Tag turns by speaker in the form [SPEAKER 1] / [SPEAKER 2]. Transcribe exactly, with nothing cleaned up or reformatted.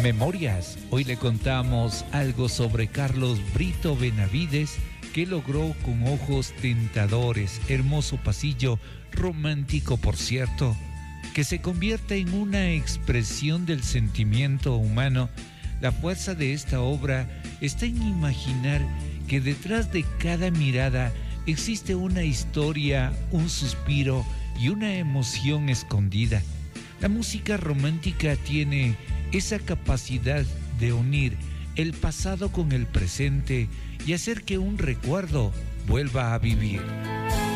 [SPEAKER 1] Memorias. Hoy le contamos algo sobre Carlos Brito Benavides, que logró con ojos tentadores, hermoso pasillo, romántico por cierto, que se convierte en una expresión del sentimiento humano. La fuerza de esta obra está en imaginar que detrás de cada mirada existe una historia, un suspiro y una emoción escondida. La música romántica tiene esa capacidad de unir el pasado con el presente y hacer que un recuerdo vuelva a vivir.